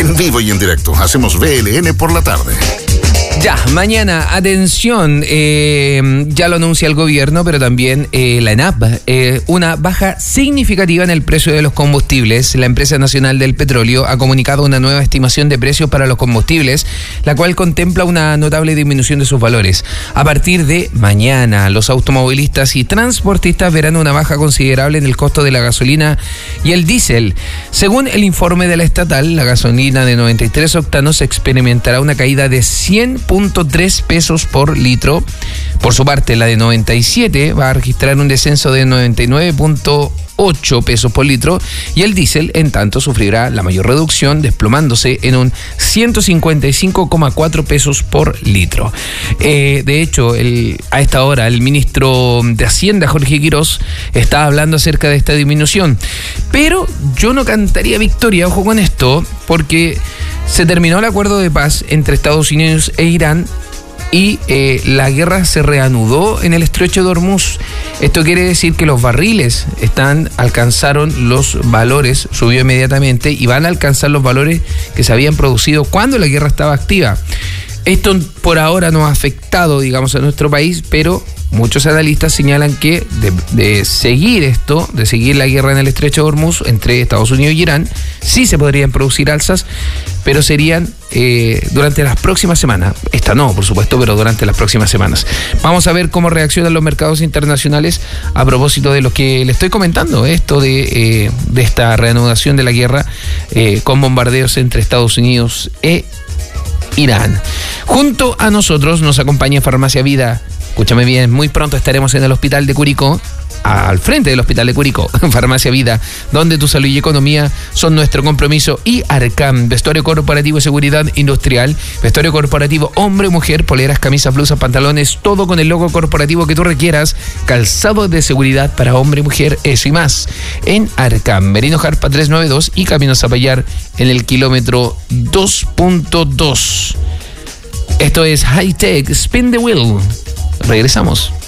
En vivo y en directo, hacemos BLN por la tarde. Ya, mañana, atención, ya lo anuncia el gobierno, pero también la ENAP, una baja significativa en el precio de los combustibles. La Empresa Nacional del Petróleo ha comunicado una nueva estimación de precios para los combustibles, la cual contempla una notable disminución de sus valores. A partir de mañana, los automovilistas y transportistas verán una baja considerable en el costo de la gasolina y el diésel. Según el informe de la estatal, la gasolina de 93 octanos experimentará una caída de 100.3 pesos por litro. Por su parte, la de 97 va a registrar un descenso de 99.8 pesos por litro y el diésel, en tanto, sufrirá la mayor reducción, desplomándose en un 155.4 pesos por litro. De hecho, a esta hora, el ministro de Hacienda, Jorge Quirós, está hablando acerca de esta disminución. Pero yo no cantaría victoria, ojo con esto, porque se terminó el acuerdo de paz entre Estados Unidos e Irán y la guerra se reanudó en el estrecho de Hormuz. Esto quiere decir que los barriles alcanzaron los valores, subió inmediatamente y van a alcanzar los valores que se habían producido cuando la guerra estaba activa. Esto por ahora no ha afectado, digamos, a nuestro país, pero muchos analistas señalan que de seguir esto, de seguir la guerra en el estrecho de Hormuz entre Estados Unidos y Irán, sí se podrían producir alzas, pero serían durante las próximas semanas. Esta no, por supuesto, pero durante las próximas semanas. Vamos a ver cómo reaccionan los mercados internacionales a propósito de lo que le estoy comentando, esto de esta reanudación de la guerra con bombardeos entre Estados Unidos e Irán. Junto a nosotros nos acompaña Farmacia Vida. Escúchame bien, muy pronto estaremos en el Hospital de Curicó, al frente del Hospital de Curicó, Farmacia Vida, donde tu salud y economía son nuestro compromiso. Y Arcam, vestuario corporativo y seguridad industrial, vestuario corporativo hombre, mujer, poleras, camisas, blusas, pantalones, todo con el logo corporativo que tú requieras, calzado de seguridad para hombre y mujer, eso y más. En Arcam, Merino Jarpa 392 y Camino Zapallar en el kilómetro 2.2. Esto es High Tech, Spin the Wheel. Regresamos.